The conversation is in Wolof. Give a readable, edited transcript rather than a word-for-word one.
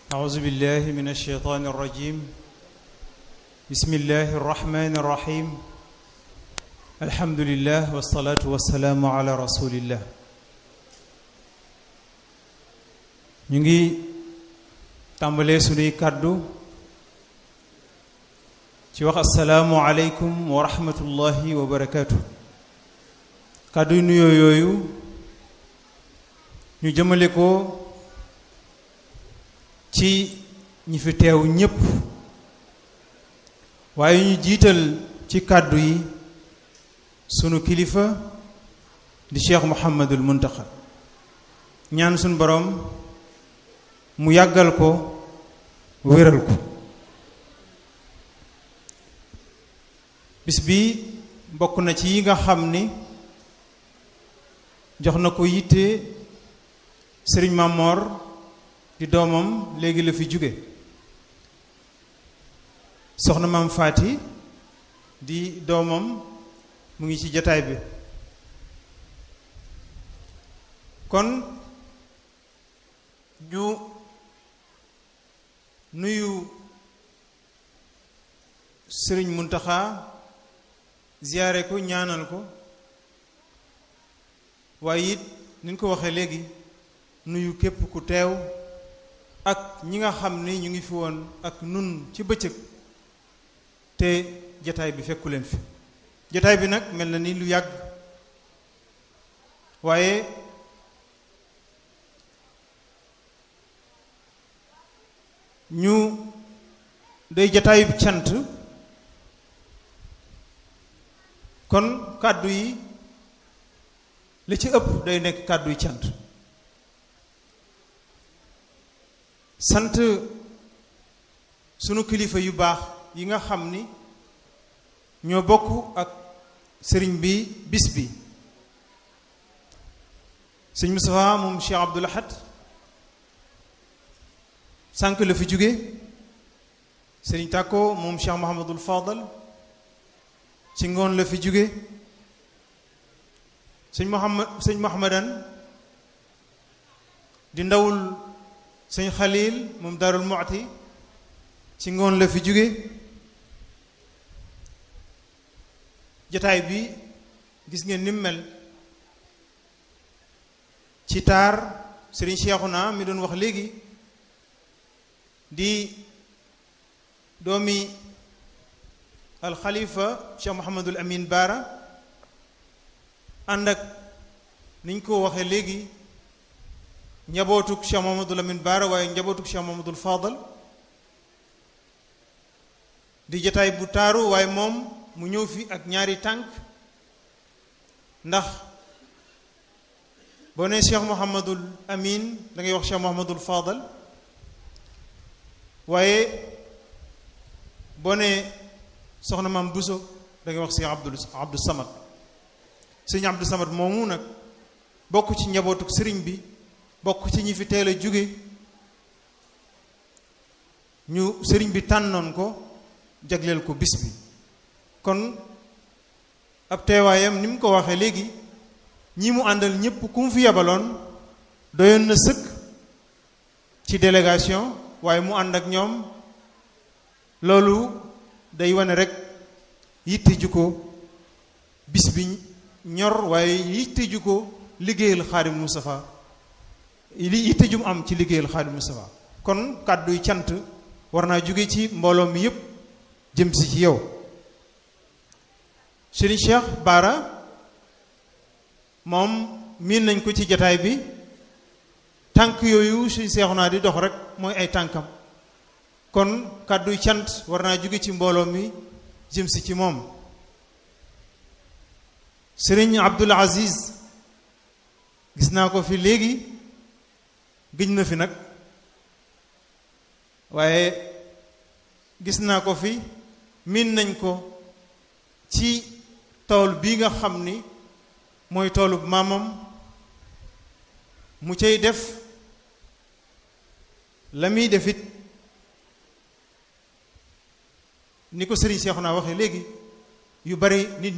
أعوذ بالله من الشيطان الرجيم بسم الله الرحمن الرحيم الحمد لله والصلاة والسلام على رسول الله ñu ngi tàmbalee sunuy kàddu ci wax assalaamu aleykum wa rahmatullahi wa barakaatu kàddu yu nuyoo yooyu ñu jëmale ko ci ñi fi teew ñépp waaye ñu jiital ci kàddu yi sunu kilifa di Cheikh Mouhamadul Muntaxa ñaan sunu boroom mu yàggal ko wéral ko bis bi bokk na ci yi nga xam ni jox na ko yitte Sëriñ Mamor di doomam léegi la fi jóge soxna Maam Faati di doomam mu ngi ci jataay bi kon ñu nuyu Sëriñ Muntaxa ziyaare ko ñaanal ko waaye it ni ñu ko waxee léegi nuyu képp ku teew ak ñi nga xam ni ñu ngi fi woon ak nun ci bëccëg te jataay bi fekku leen fi jataay bi nag mel na ni lu yàgg waaye ñu day jataayub cant kon kàddu yi li ci ëpp day nekk kàddu yi cant sant sunu kilifa yu baax yi nga xam ni ñoo bokk ak sëriñ bi bis bi sëñ Moustapha moom Cheikh Abdoul Ahad sànq la fi jóge sëriñ Tàkko moom Cheikh Mouhamadul Fadal ci ngoon la fi jóge sëñ Mouhamadan di ndawul sëñ Xalil moom Daarul Muxti ci ngoon la fi jóge jataay bi gis ngeen ni mu mel ci taar sëriñ Cheikhouna mi doon wax léegi di doomi alxalifa Cheikh Mouhamadul Amin Baara ànd ak niñ ko waxee léegi njabootuk Cheikh Mouhamadul Amin Baara waaye njabootuk Cheikh Mouhamadul Fadal di jataay bu taaru waaye moom mu ñëw fi ak ñaari tànk ndax boo nee Cheikh Mouhamadul Amin da ngay wax Cheikh Mouhamadul Fadal waaye boo nee soxna Maam Buso da ngay wax Cheikh Abdou Samad sëñ Abdou Samad moomu nag bokk ci njabootuk sëriñ bi bokk ci ñi fi teel a jóge ñu sëriñ bi tànnoon ko jagleel ko bis bi kon ab teewaayam ni mu ko waxee léegi ñi mu àndal ñépp ku mu fi yabaloon doyoon na sëkk ci délégation waaye mu ànd ak ñoom loolu day wane rek yitte ju ko bis bi ñor waaye yitte ju ko liggéeyal Xaadim Mustafa li yitte ju mu am ci liggéeyal Xaadim Mustafa kon kàdduy cant war naa jóge ci mbooloo mi yépp jëm si ci yow Serigne Cheikh Bara moom miin nañ ko ci jataay bi tànk yooyu suñ seexu naa di dox rek mooy ay tànkam kon kàdduy cant war naa jóge ci mbooloo mi jëm si ci moom Serigne Abdoul Aziz gis naa ko fi léegi gëj na fi nag waaye gis naa ko fi miin nañ ko ci tool bii nga xam ni mooy toolub maamam mu cay def la muy defit ni ko Serigne Cheikhouna waxee léegi yu bari nit